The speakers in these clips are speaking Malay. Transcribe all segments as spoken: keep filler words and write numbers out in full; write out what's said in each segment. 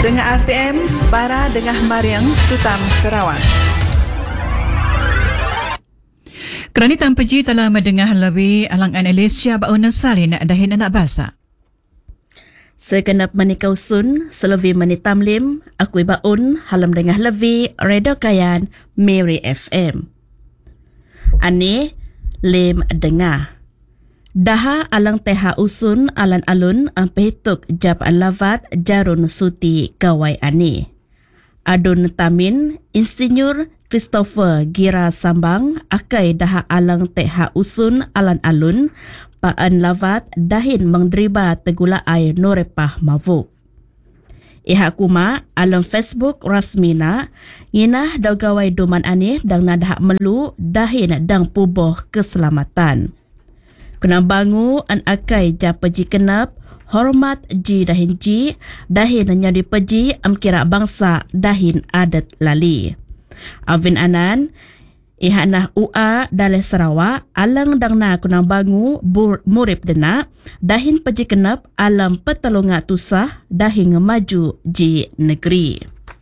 Dengan R T M, Bara Dengah Mariang, Tutam Sarawak. Kerana tanpa ji telah mendengar lebih alang Malaysia bauna salin dahin anak basa. Segenap menikau sun, selebih menitam lim, aku baun halam dengah lebih Redo Kayan Mary F M. Ani lim dengah. Daha alang teha usun alan alun ampehituk jab lavat jarun suti gawai ani. Adun tamin Insinyur Christopher Gira Sambang akai daha alang teha usun alan alun paan lavat dahin mengdriba tegula ai norepah mavuk. Iha kuma alam Facebook rasmina ngina daw gawai duman ani dang nadah melu dahin dang puboh keselamatan. Kena bangu an akai japaji kenap hormat ji dahin ji dahin nyadi peji am kira bangsa dahin adat lali. Avin anan iha nah ua daleh Sarawak alang dang na kunang bangu bur, murip dena dahin peji kenap alam petalunga tusah dahin maju ji negeri.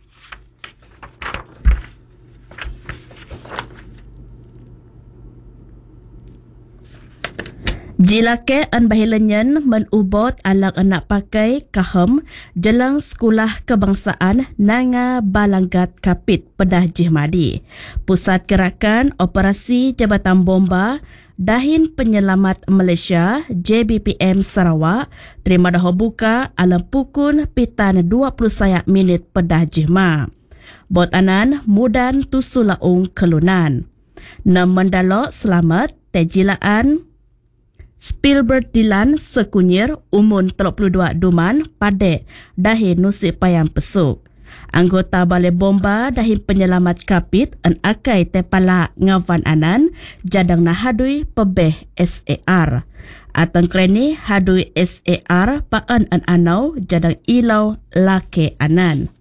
Jilake an bahilanyan menubot alang anak pakai kaham jelang sekolah kebangsaan Nanga Balanggat Kapit Pedah Jihmadi. Pusat Gerakan Operasi Jabatan Bomba Dahin Penyelamat Malaysia J B P M Sarawak terima dah buka alam pukul pitan dua puluh sayak minit Pedah Jihma. Bot anan mudan tusulaung kelunan. Nam mendalo selamat tejilaan Spielberg Dilan Sekunyir umun tiga puluh dua duman padek dahin nusik payam pesuk. Anggota Balai Bomba dahin penyelamat kapit an akai tepala ngavan anan jadang na hadui pebeh S A R. Atang kreni hadui S A R paan an anau jadang ilau lake anan.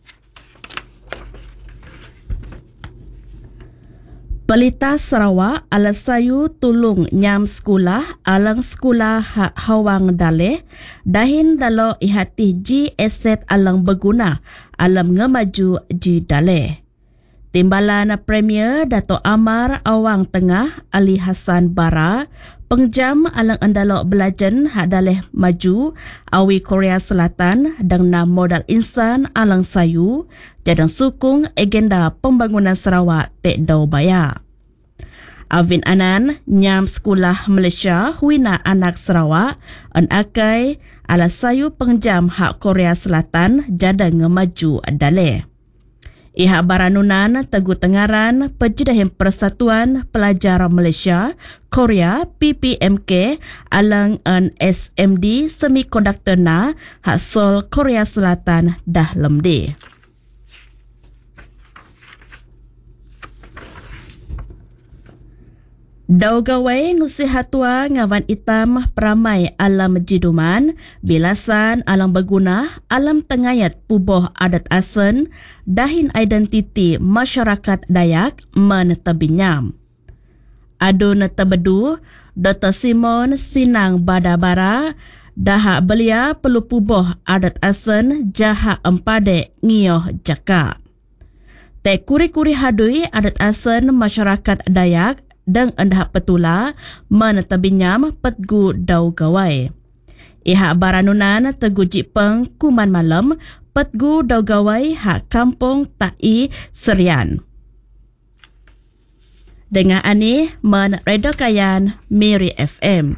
Pelita Sarawak ala sayu tulung nyam sekolah alang sekolah hak hawang daleh dahin dalo ihati ji aset alang berguna alam ngemaju ji daleh. Timbalan Premier Dato' Amar Awang Tengah Ali Hassan Bara pengjam alang andalo belajan hak daleh maju awi Korea Selatan dang na modal insan alang sayu jadang sukung agenda pembangunan Sarawak tek dau baya. Avin anan nyam sekolah Malaysia huina anak Sarawak an akai ala sayu pengjam hak Korea Selatan jadang ngemaju daleh. Iha baranunan Teguh Tengaran Pejidahin Persatuan Pelajar Malaysia Korea P P M K alang an S M D Semikonduktor na hak Seoul Korea Selatan dah lemde. Dau gawai nusihatua ngawan itam peramai alam jiduman, bilasan alam berguna, alam tengayat puboh adat asen, dahin identiti masyarakat Dayak menetabinyam. Adun tebedu, Doktor Simon Sinang Badabara, dahak belia perlu puboh adat asen jahak empade ngioh jaka. Te kuri-kuri hadui adat asen masyarakat Dayak dan endah petula menetabinyam petgu dau gawai. Iha baranunan Teguh Jipeng Kuman Malam petgu dau gawai hak Kampung Tai Serian. Dengan ani men Redo Kayan Mary F M.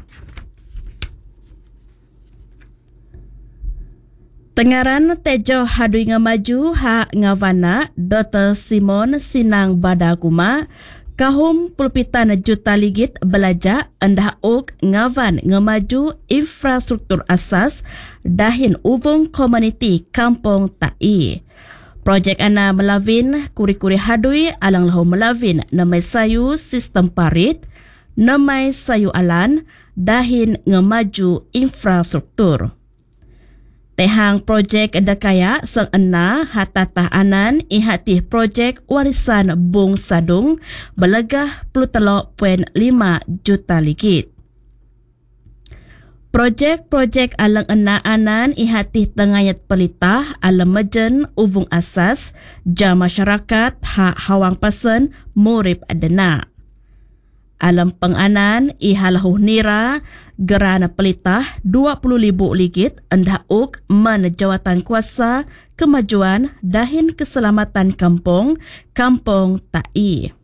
Tengaran tejo hadui ngamaju hak ngavana Doktor Simon Sinang Badaguma kahum pulpitan juta ligit belajar endah ok ngavan ngemaju infrastruktur asas dahin ubung komuniti Kampung Tai. Projek ana melavin kuri-kuri hadui alang lahu melavin namai sayu sistem parit, namai sayu alan dahin ngemaju infrastruktur. Tehang projek dekaya sang ena hatata anan ihati projek warisan Bung Sadung belegah puluh telok poin lima juta ligit. Projek-projek alang enaanan ihati tengayat pelitah alam mejen uvung asas ja masyarakat hak hawang pasen murip adena. Alam penganan ihalahu nira gerana pelitah dua puluh ribu ringgit endah uk man jawatan kuasa kemajuan dahin keselamatan kampung, Kampung Tai.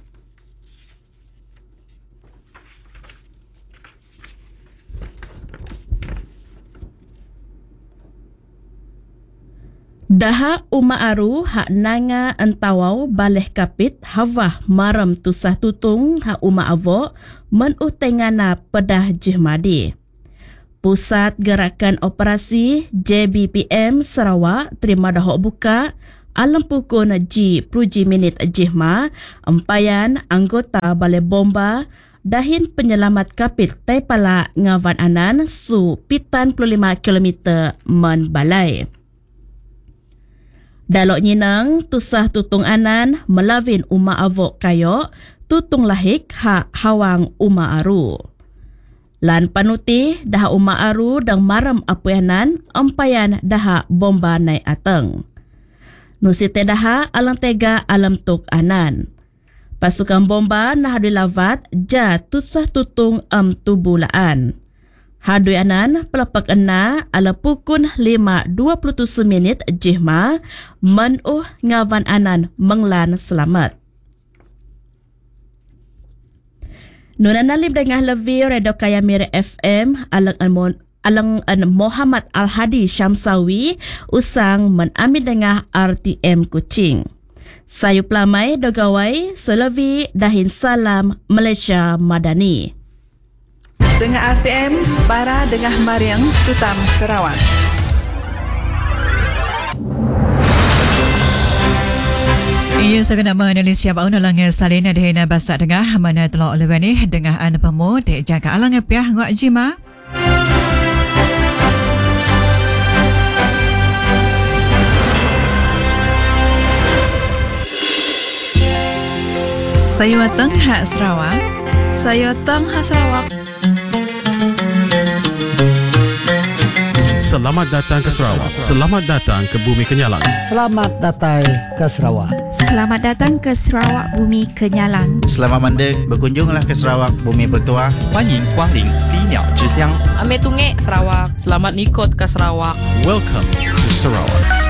Daha Uma Aru hak nanga entawau baleh kapit hawah maram tusah tutung hak Uma Avok menuh tengana pedah jihmadi. Pusat Gerakan Operasi J B P M Sarawak terima dahok buka alam pukul ji puluh minit jihma empayan anggota balai bomba dahin penyelamat kapit Taipala ngawan anan su pitan puluh lima kilometer men balai. Dalok nyinang tusah tutung anan melawin Uma Avok kayo tutung lahik hak hawang Uma Aru. Lan panuti dah Uma Aru dang maram apuyanan empayan dah bomba naik ateng. Nusite dah alang tega alam tuk anan. Pasukan bomba nah dilawat ja tusah tutung am tubulaan. Hadui anan pelapak ena ala pukun lima dua puluh tujuh minit jihma menuh ngawan anan menglan selamat. Nunan nalim dengah lebih Redo Kaya Miri F M alang an alang an Muhammad Al-Hadi Syamsawi usang menambil dengah R T M Kuching. Sayu pelamai dogawai selevi dahin salam Malaysia Madani. Dengah R T M, Bara Dengah Mariang Tutam Sarawak. Ia segenap Malaysia bauna langit salin adehna basa dengah mana telok lewani dengah an pemu dek jaga alang piah ngak jima. Saya Teng Hak Sarawak. Saya Teng Hak Sarawak. Selamat datang ke Sarawak. Selamat datang ke Bumi Kenyalang. Selamat datang ke Sarawak. Selamat datang ke Sarawak Bumi Kenyalang. Selamat mandek, berkunjunglah ke Sarawak Bumi Bertuah. 欢迎光临犀鸟之乡。 Ame Tungek Sarawak. Selamat nikot ke Sarawak. Welcome to Sarawak.